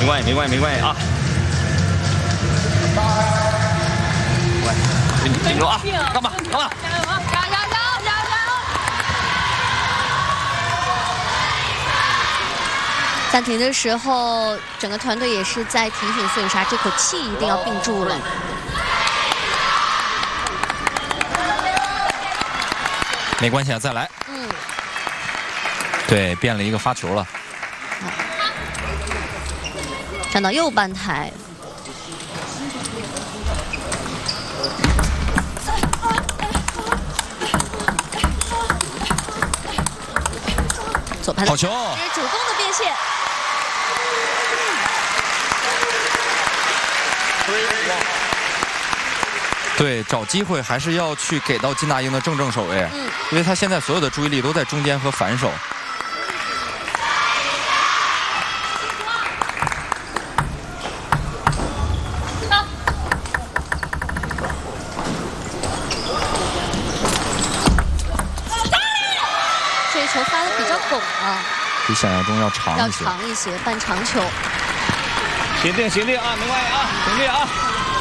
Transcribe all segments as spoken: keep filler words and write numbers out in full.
关系，没关系，没关系啊。顶顶住啊！干嘛？干嘛？ 加油啊！加油加油加油加油！暂停的时候，整个团队也是在提醒孙颖莎，这口气一定要屏住了。 没关系啊，再来。 嗯， 对，变了一个发球了。 站到右半台，左拍好球！ 是主动的变现。 对，找机会还是要去给到金大英的正正手位， 嗯， 因为他现在所有的注意力都在中间和反手。 这球发的比较拱啊， 比想象中要长要一些。 长一些，半长球。 行定行定啊，没关系啊，行定啊。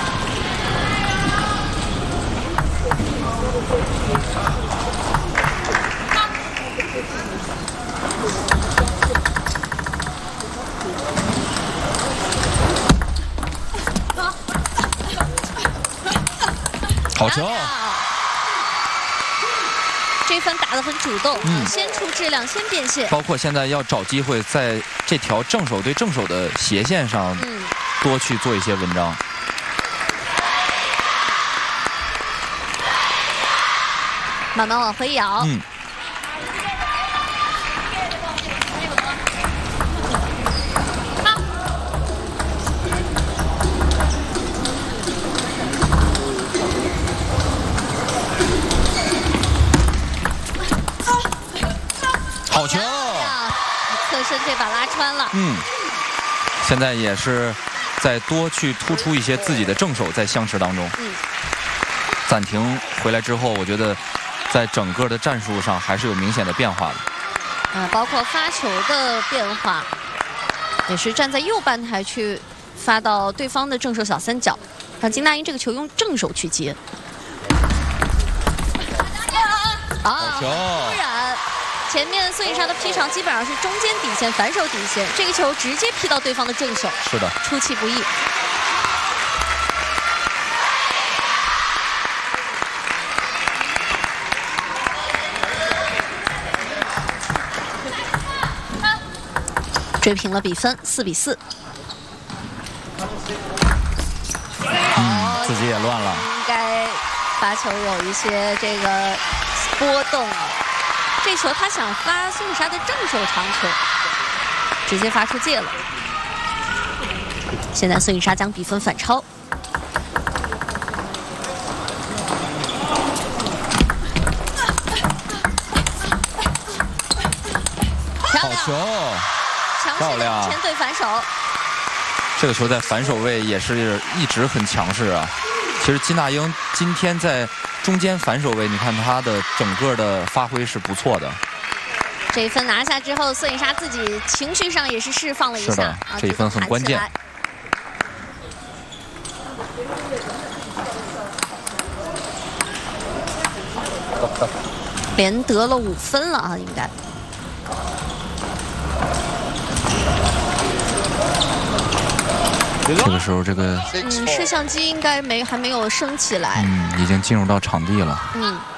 好球！ 这分打得很主动， 嗯先出质量，先变现。 包括现在要找机会在这条正手对正手的斜线上嗯， 多去做一些文章。 慢慢往回咬。 嗯。 好球！ 侧身这把拉穿了。 嗯，现在也是在多去突出一些自己的正手在相持当中。 嗯。 暂停回来之后，我觉得在整个的战术上还是有明显的变化的。 呃，包括发球的变化，也是站在右半台去发到对方的正手小三角，让金大英这个球用正手去接。啊， 好球！ 突然。 前面孙颖莎的劈长基本上是中间底线、反手底线，这个球直接劈到对方的正手， 是的， 出其不意。追平了比分，四比四。 嗯，自己也乱了。 应该发球有一些这个波动。 这球他想发孙颖莎的正手长球，直接发出界了。现在孙颖莎将比分反超。 好球！ 强势的前对反手。 这个球在反手位也是一直很强势啊。其实金大英今天在。 中间反手位，你看他的整个的发挥是不错的。 这一分拿下之后，孙颖莎自己情绪上也是释放了一下， 是的，这一分很关键。 连得了五分了啊，应该。 这个时候，这个嗯，摄像机应该没还没有升起来。 嗯，已经进入到场地了。 嗯。